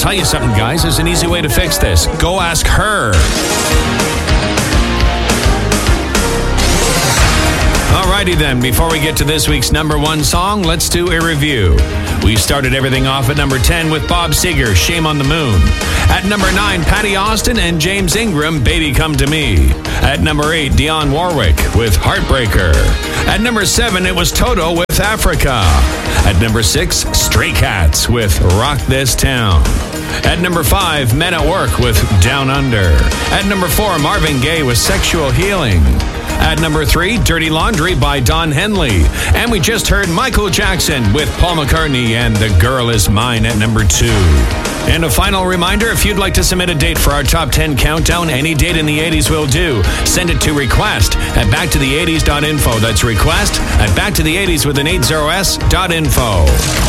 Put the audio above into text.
tell you something, guys. There's an easy way to fix this. Go ask her. Alrighty then, before we get to this week's number one song, let's do a review. We started everything off at number 10 with Bob Seger, Shame on the Moon. At number 9, Patty Austin and James Ingram, Baby Come to Me. At number 8, Dionne Warwick with Heartbreaker. At number 7, it was Toto with Africa. At number 6, Stray Cats with Rock This Town. At number 5, Men at Work with Down Under. At number 4, Marvin Gaye with Sexual Healing. At number 3, Dirty Laundry by Don Henley. And we just heard Michael Jackson with Paul McCartney and The Girl Is Mine at number 2. And a final reminder, if you'd like to submit a date for our Top 10 Countdown, any date in the 80s will do. Send it to request at backtothE80s.info. That's request at backtothE80s with an 80s.info.